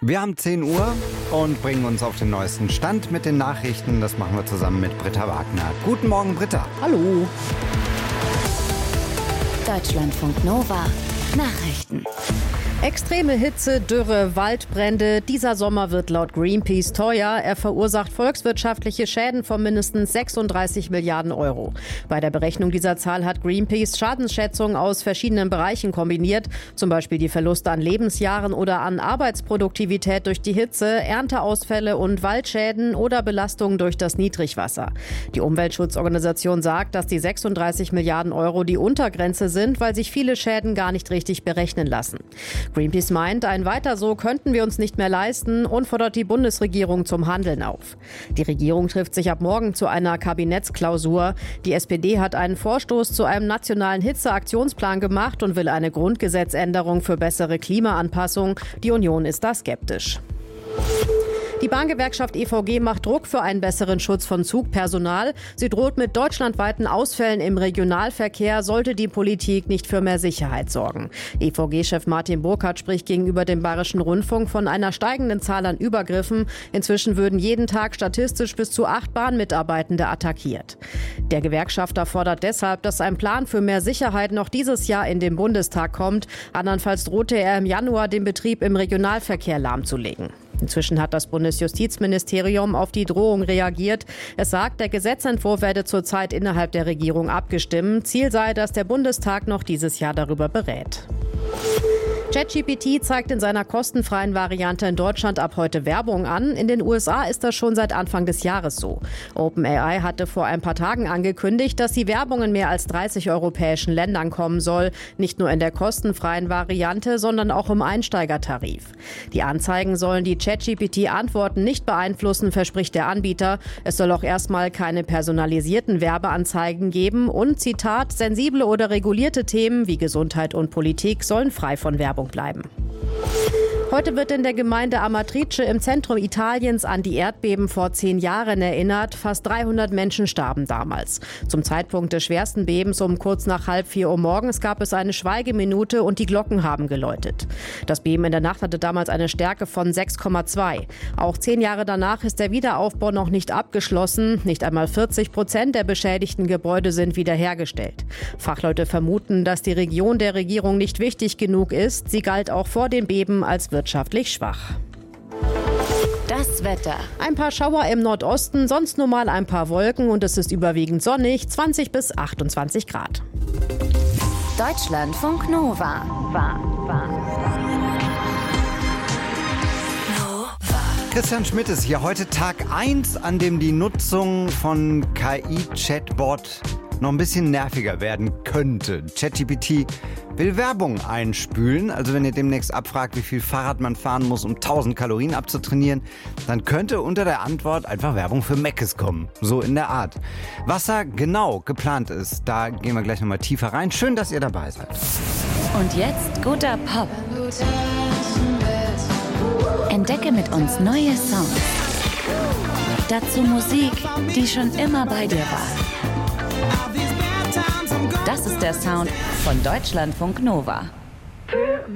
Wir haben 10 Uhr und bringen uns auf den neuesten Stand mit den Nachrichten. Das machen wir zusammen mit Britta Wagner. Guten Morgen, Britta. Hallo. Deutschlandfunk Nova. Nachrichten. Extreme Hitze, Dürre, Waldbrände. Dieser Sommer wird laut Greenpeace teuer. Er verursacht volkswirtschaftliche Schäden von mindestens 36 Milliarden Euro. Bei der Berechnung dieser Zahl hat Greenpeace Schadensschätzungen aus verschiedenen Bereichen kombiniert. Zum Beispiel die Verluste an Lebensjahren oder an Arbeitsproduktivität durch die Hitze, Ernteausfälle und Waldschäden oder Belastungen durch das Niedrigwasser. Die Umweltschutzorganisation sagt, dass die 36 Milliarden Euro die Untergrenze sind, weil sich viele Schäden gar nicht richtig berechnen lassen. Greenpeace meint, ein Weiter so könnten wir uns nicht mehr leisten und fordert die Bundesregierung zum Handeln auf. Die Regierung trifft sich ab morgen zu einer Kabinettsklausur. Die SPD hat einen Vorstoß zu einem nationalen Hitzeaktionsplan gemacht und will eine Grundgesetzänderung für bessere Klimaanpassung. Die Union ist da skeptisch. Die Bahngewerkschaft EVG macht Druck für einen besseren Schutz von Zugpersonal. Sie droht mit deutschlandweiten Ausfällen im Regionalverkehr, sollte die Politik nicht für mehr Sicherheit sorgen. EVG-Chef Martin Burkhardt spricht gegenüber dem Bayerischen Rundfunk von einer steigenden Zahl an Übergriffen. Inzwischen würden jeden Tag statistisch bis zu 8 Bahnmitarbeitende attackiert. Der Gewerkschafter fordert deshalb, dass ein Plan für mehr Sicherheit noch dieses Jahr in den Bundestag kommt. Andernfalls drohte er im Januar, den Betrieb im Regionalverkehr lahmzulegen. Inzwischen hat das Bundesjustizministerium auf die Drohung reagiert. Es sagt, der Gesetzentwurf werde zurzeit innerhalb der Regierung abgestimmt. Ziel sei, dass der Bundestag noch dieses Jahr darüber berät. ChatGPT zeigt in seiner kostenfreien Variante in Deutschland ab heute Werbung an. In den USA ist das schon seit Anfang des Jahres so. OpenAI hatte vor ein paar Tagen angekündigt, dass die Werbung in mehr als 30 europäischen Ländern kommen soll. Nicht nur in der kostenfreien Variante, sondern auch im Einsteigertarif. Die Anzeigen sollen die ChatGPT-Antworten nicht beeinflussen, verspricht der Anbieter. Es soll auch erstmal keine personalisierten Werbeanzeigen geben und, Zitat, sensible oder regulierte Themen wie Gesundheit und Politik sollen frei von Werbung bleiben. Heute wird in der Gemeinde Amatrice im Zentrum Italiens an die Erdbeben vor 10 Jahren erinnert. Fast 300 Menschen starben damals. Zum Zeitpunkt des schwersten Bebens um kurz nach 3:30 Uhr morgens gab es eine Schweigeminute und die Glocken haben geläutet. Das Beben in der Nacht hatte damals eine Stärke von 6,2. Auch 10 Jahre danach ist der Wiederaufbau noch nicht abgeschlossen. Nicht einmal 40% der beschädigten Gebäude sind wiederhergestellt. Fachleute vermuten, dass die Region der Regierung nicht wichtig genug ist. Sie galt auch vor dem Beben als wirtschaftlich schwach. Das Wetter. Ein paar Schauer im Nordosten, sonst nur mal ein paar Wolken und es ist überwiegend sonnig, 20 bis 28 Grad. Deutschlandfunk Nova. Christian Schmidt ist hier. Heute Tag 1, an dem die Nutzung von KI-Chatbot noch ein bisschen nerviger werden könnte. ChatGPT will Werbung einspülen. Also wenn ihr demnächst abfragt, wie viel Fahrrad man fahren muss, um 1000 Kalorien abzutrainieren, dann könnte unter der Antwort einfach Werbung für Mc's kommen. So in der Art. Was da genau geplant ist, da gehen wir gleich nochmal tiefer rein. Schön, dass ihr dabei seid. Und jetzt guter Pop. Entdecke mit uns neue Songs. Dazu Musik, die schon immer bei dir war. Das ist der Sound von Deutschlandfunk Nova.